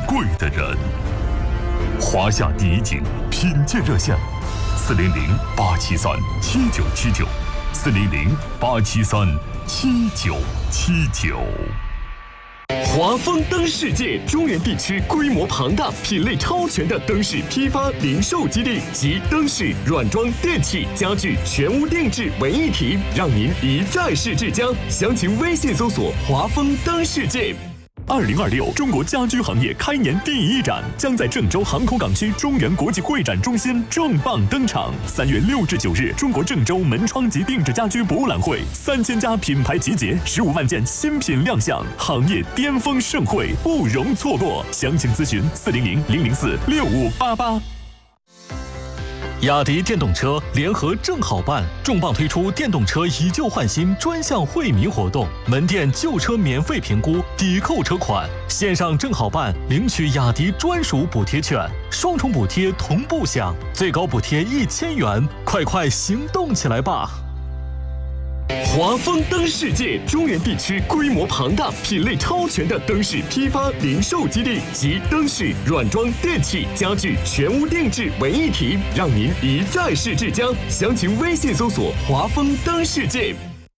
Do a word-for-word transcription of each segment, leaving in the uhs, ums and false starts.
贵的人。华夏第一景品鉴热线：四零零八七三七九七九，四零零八七三七九七九。 华丰灯世界中原地区规模庞大、品类超全的灯饰批发零售基地，集灯饰、软装、电器、家具全屋定制为一体，让您一站式至江。详情微信搜索“华丰灯世界”。 二零二六中国家居行业开年第一展将在郑州航空港区中原国际会展中心重磅登场。三月六至九日，中国郑州门窗及定制家居博物览会，三千家品牌集结，十五万件新品亮相，行业巅峰盛会不容错过。详情咨询四零零零零四六五八八。 雅迪电动车联合正好办重磅推出电动车以旧换新专项惠民活动，门店旧车免费评估，抵扣车款，线上正好办领取雅迪专属补贴券，双重补贴同步享，最高补贴一千元，快快行动起来吧！ 华丰灯世界中原地区规模庞大、品类超全的灯饰批发零售基地，集灯饰、软装、电器、家具全屋定制为一体，让您一站式至江。详情微信搜索“华丰灯世界”。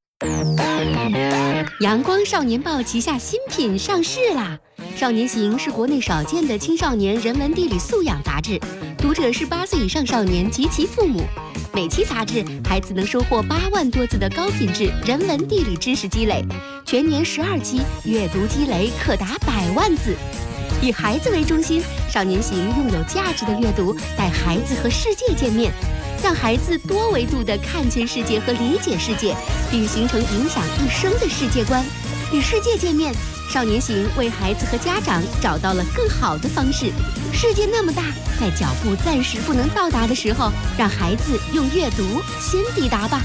阳光少年报旗下新品上市啦！少年行是国内少见的青少年人文地理素养杂志，读者是八岁以上少年及其父母。每期杂志，孩子能收获八万多字的高品质人文地理知识积累，全年十二期，阅读积累可达百万字。以孩子为中心，少年行用有价值的阅读带孩子和世界见面，让孩子多维度地看见世界和理解世界，并形成影响一生的世界观。与世界见面，少年行为孩子和家长找到了更好的方式。世界那么大，在脚步暂时不能到达的时候，让孩子用阅读先抵达吧。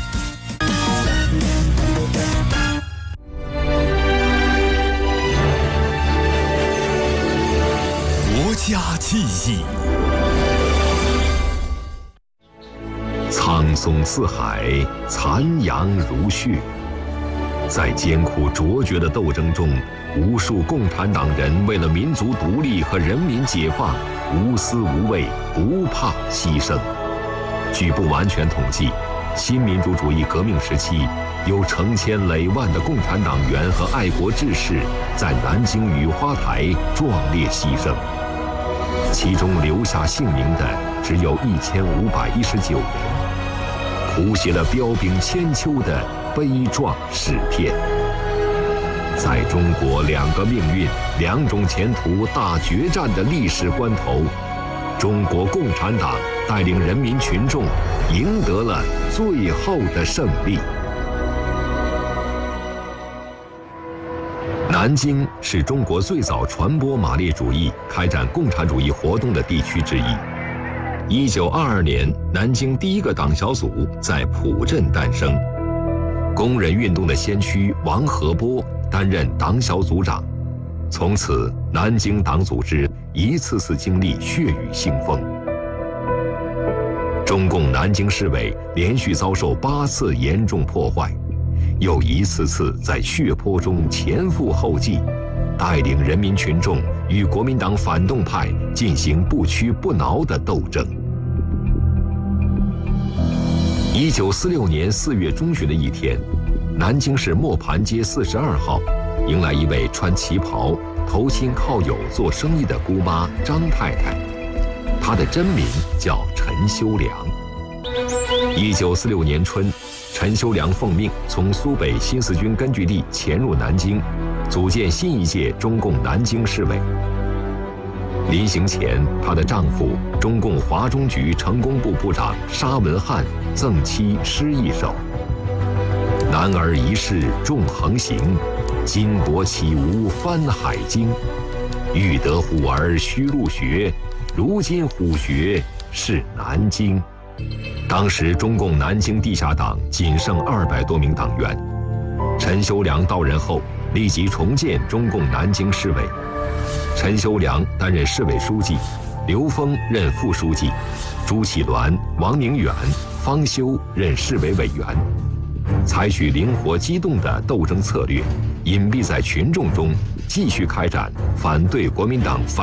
国家记忆， 苍松四海，残阳如血。在艰苦卓绝的斗争中，无数共产党人为了民族独立和人民解放，无私无畏，不怕牺牲。据不完全统计，新民主主义革命时期，有成千累万的共产党员和爱国志士在南京雨花台壮烈牺牲，其中留下姓名的只有一千五百一十九人，谱写了彪炳千秋的悲壮史片。在中国两个命运、两种前途大决战的历史关头，中国共产党带领人民群众赢得了最后的胜利。南京是中国最早传播马列主义、开展共产主义活动的地区之一。一九二二年，南京第一个党小组在浦镇诞生。工人运动的先驱王河波担任党小组长，从此南京党组织一次次经历血雨腥风。中共南京市委连续遭受八次严重破坏，又一次次在血泊中前赴后继，带领人民群众与国民党反动派进行不屈不挠的斗争。一九四六年四月中旬的一天，南京市磨盘街四十二号，迎来一位穿旗袍、投亲靠友做生意的姑妈张太太，她的真名叫陈修良。一九四六年春，陈修良奉命从苏北新四军根据地潜入南京，组建新一届中共南京市委。临行前，她的丈夫中共华中局成工部部长沙文汉赠妻诗一首：男儿一世纵横行，巾帼起无翻海经。欲得虎儿须入学，如今虎穴是南京。当时中共南京地下党仅剩二百多名党员。陈修良到任后，立即重建中共南京市委。陈修良担任市委书记，刘峰任副书记，朱启銮、王明远、方修任市委委员。采取灵活机动的斗争策略，隐蔽在群众中，继续开展反对国民党反